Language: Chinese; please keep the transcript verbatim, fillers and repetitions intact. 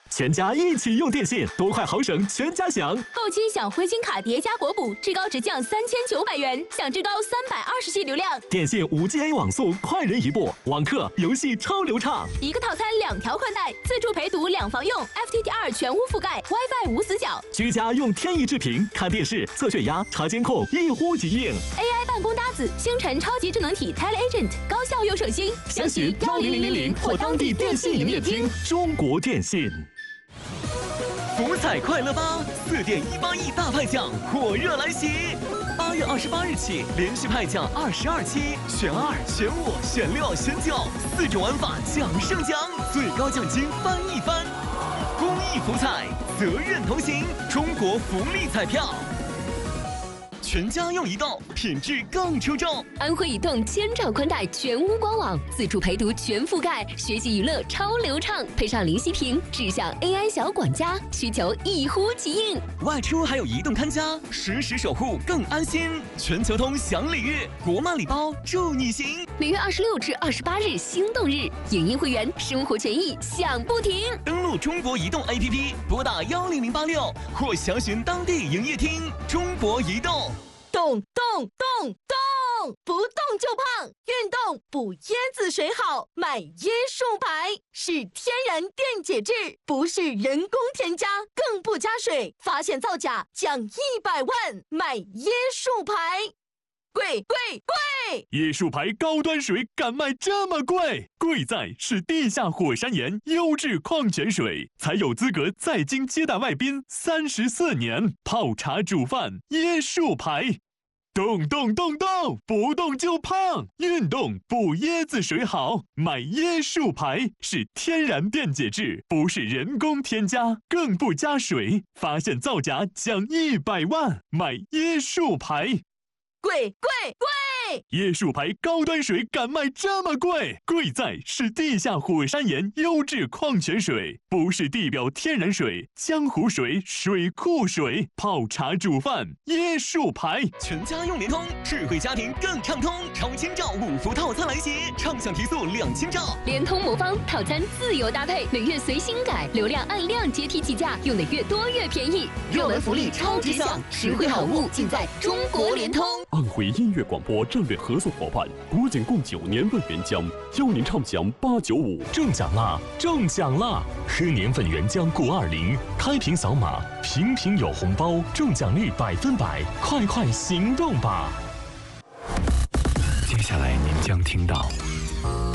全家一起用电信，多快好省，全家享。 购机享灰金卡叠加国补，至高直降三千九百元，享至高三百二十 G 流量。 电信 五 G A 网速快人一步，网课游戏超流畅。 一个套餐两条宽带，自助陪读两房用 ，F T T R 全屋覆盖 ，WiFi 无死角。 居家用天翼智屏看电视、测血压、查监控，一呼即应。 A I 办公搭子，星辰超级智能体 TeleAgent， 高效又省心。 详询幺零零零零或当地电信营业厅。中国电信。 福彩快乐吧，四点一八亿大派奖火热来袭！八月二十八日起，连续派奖二十二期，选二、选五、选六、选九，四种玩法奖胜奖，最高奖金翻一番。公益福彩，责任同行，中国福利彩票。全家用移动，品质更出众。 安徽移动千兆宽带全屋官网，自助陪读全覆盖，学习娱乐超流畅，配上零息屏，智享 A I 小管家，需求一呼即应。 外出还有移动看家，实时守护更安心。全球通享礼遇，国漫礼包助你行。 每月二十六至二十八日心动日，影音会员生活权益享不停。 登录中国移动 A P P， 拨打幺零零八六或详询当地营业厅。中国移动。 动动动动，不动就胖，运动补椰子水好，买椰树牌是天然电解质，不是人工添加，更不加水，发现造假奖一百万，买椰树牌。贵贵贵！ 椰树牌高端水敢卖这么贵？贵在是地下火山岩优质矿泉水，才有资格在京接待外宾三十四年。泡茶煮饭，椰树牌。动动动动，不动就胖。运动补椰子水好，买椰树牌是天然电解质，不是人工添加，更不加水，发现造假奖一百万，买椰树牌。 贵贵贵！ 椰树牌高端水敢卖这么贵？贵在是地下火山岩优质矿泉水，不是地表天然水、江湖水、水库水。泡茶煮饭，椰树牌。 全家用联通，智慧家庭更畅通。超千兆五福套餐来袭，畅享提速两千兆。 联通魔方套餐自由搭配，每月随心改，流量按量阶梯起价，用的越多越便宜。热门福利超值享，实惠好物尽在中国联通。 安徽音乐广播战略合作伙伴国检共九年份原浆，邀您畅享八九五中奖啦！中奖啦！喝年份原浆固二零，开瓶扫码，瓶瓶有红包，中奖率百分百，快快行动吧！ 接下来您将听到。